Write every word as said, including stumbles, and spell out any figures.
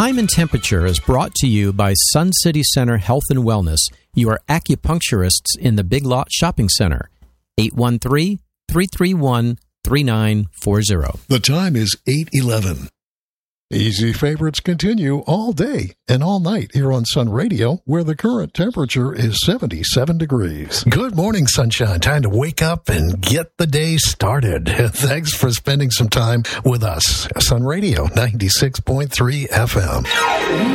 Time and Temperature is brought to you by Sun City Center Health and Wellness, your acupuncturists in the Big Lot Shopping Center. eight one three, three three one, three nine four zero. The time is eight eleven. Easy favorites continue all day and all night here on Sun Radio, where the current temperature is seventy-seven degrees. Good morning, sunshine. Time to wake up and get the day started. Thanks for spending some time with us. Sun Radio ninety-six point three F M.